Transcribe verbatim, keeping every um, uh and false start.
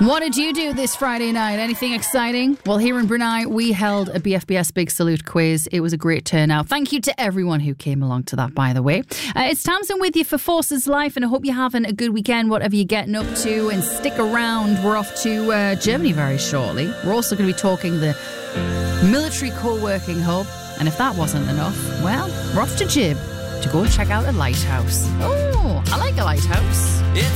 What did you do this Friday night? Anything exciting? Well, here in Brunei, we held a B F B S Big Salute quiz. It was a great turnout. Thank you to everyone who came along to that, by the way. Uh, it's Tamsin with you for Forces Life, and I hope you're having a good weekend, whatever you're getting up to, and stick around. We're off to uh, Germany very shortly. We're also going to be talking the military co-working hub, and if that wasn't enough, well, we're off to Jib to go and check out a lighthouse. Oh, I like a lighthouse.